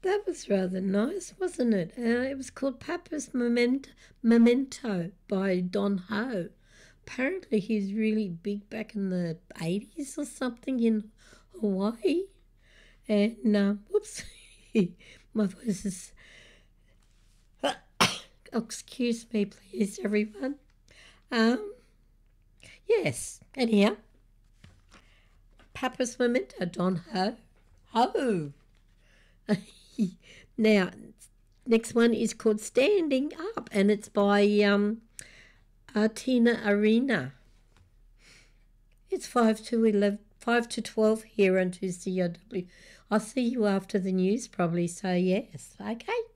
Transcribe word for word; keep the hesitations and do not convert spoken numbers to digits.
That was rather nice, wasn't it? Uh, it was called Papa's Memento, Memento by Don Ho. Apparently, he's really big back in the eighties or something in Hawaii. And, uh, whoops, my voice is. Excuse me, please, everyone. Um, yes, anyhow. Papa's Memento, Don Ho. Ho! Now, next one is called Standing Up, and it's by um, uh, Tina Arena. It's five to eleven, five to twelve here on two C O W. I'll see you after the news probably, so yes, okay.